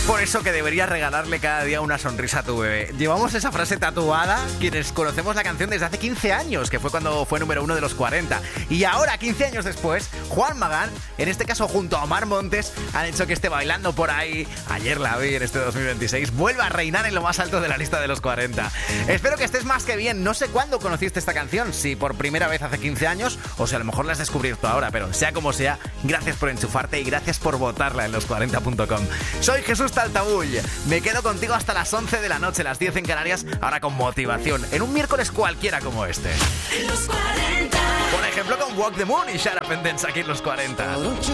por eso que deberías regalarle cada día una sonrisa a tu bebé. Llevamos esa frase tatuada quienes conocemos la canción desde hace 15 años, que fue cuando fue número 1 de los 40. Y ahora, 15 años después, Juan Magán, en este caso junto a Omar Montes, han hecho que esté bailando por ahí. Ayer la vi en este 2026. Vuelve a reinar en lo más alto de la lista de los 40. Espero que estés más que bien. No sé cuándo conociste esta canción, si por primera vez hace 15 años o si a lo mejor la has descubierto ahora, pero sea como sea, gracias por enchufarte y gracias por votarla en los40.com. Soy Jesús Taltabull. Me quedo contigo hasta las 11 de la noche, las 10 en Canarias, ahora con motivación, en un miércoles cualquiera como este. En los 40. Por ejemplo, con Walk the Moon y Shut Up and Dance aquí en los 40.